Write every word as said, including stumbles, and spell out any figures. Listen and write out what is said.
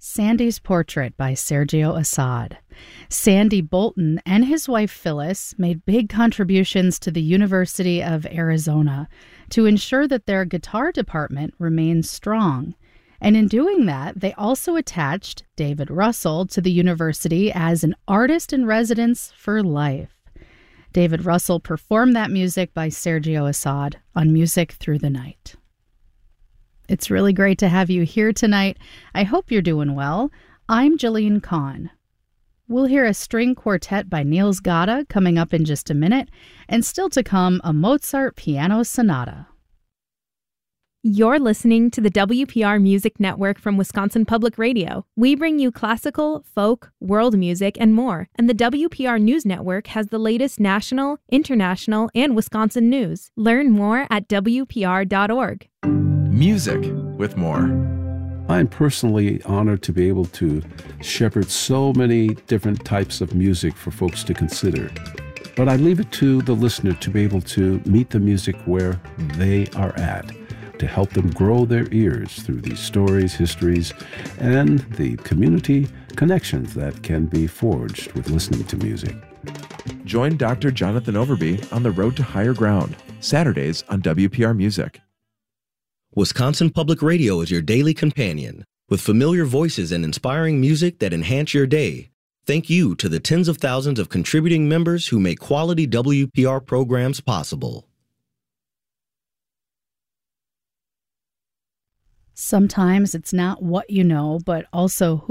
Sandy's Portrait by Sergio Assad. Sandy Bolton and his wife Phyllis made big contributions to the University of Arizona to ensure that their guitar department remains strong. And in doing that, they also attached David Russell to the university as an artist in residence for life. David Russell performed that music by Sergio Assad on Music Through the Night. It's really great to have you here tonight. I hope you're doing well. I'm Jillian Kahn. We'll hear a string quartet by Niels Gade coming up in just a minute, and still to come, a Mozart piano sonata. You're listening to the W P R Music Network from Wisconsin Public Radio. We bring you classical, folk, world music, and more. And the W P R News Network has the latest national, international, and Wisconsin news. Learn more at W P R dot org. Music with more. I'm personally honored to be able to shepherd so many different types of music for folks to consider. But I leave it to the listener to be able to meet the music where they are at, to help them grow their ears through these stories, histories, and the community connections that can be forged with listening to music. Join Doctor Jonathan Overby on the Road to Higher Ground, Saturdays on W P R Music. Wisconsin Public Radio is your daily companion, with familiar voices and inspiring music that enhance your day. Thank you to the tens of thousands of contributing members who make quality W P R programs possible. Sometimes it's not what you know, but also who